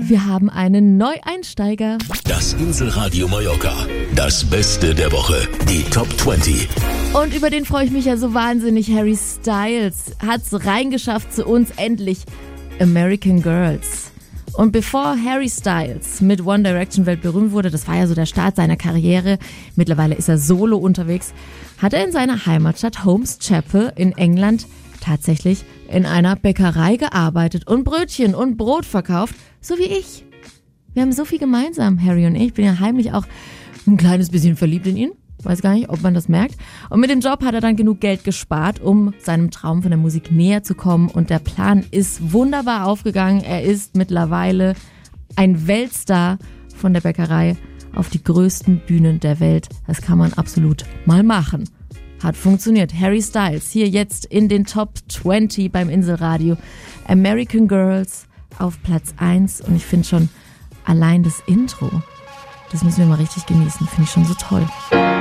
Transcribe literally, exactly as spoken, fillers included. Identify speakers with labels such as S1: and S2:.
S1: Wir haben einen Neueinsteiger.
S2: Das Inselradio Mallorca. Das Beste der Woche. Die Top zwanzig.
S1: Und über den freue ich mich ja so wahnsinnig. Harry Styles hat's reingeschafft zu uns endlich. American Girls. Und bevor Harry Styles mit One Direction weltberühmt wurde, das war ja so der Start seiner Karriere, mittlerweile ist er solo unterwegs, hat er in seiner Heimatstadt Holmes Chapel in England tatsächlich in einer Bäckerei gearbeitet und Brötchen und Brot verkauft, so wie ich. Wir haben so viel gemeinsam, Harry und ich. Ich bin ja heimlich auch ein kleines bisschen verliebt in ihn. Weiß gar nicht, ob man das merkt. Und mit dem Job hat er dann genug Geld gespart, um seinem Traum von der Musik näher zu kommen. Und der Plan ist wunderbar aufgegangen. Er ist mittlerweile ein Weltstar von der Bäckerei auf die größten Bühnen der Welt. Das kann man absolut mal machen. Hat funktioniert. Harry Styles hier jetzt in den Top zwanzig beim Inselradio. American Girls auf Platz eins. Und ich finde schon allein das Intro, das müssen wir mal richtig genießen. Finde ich schon so toll.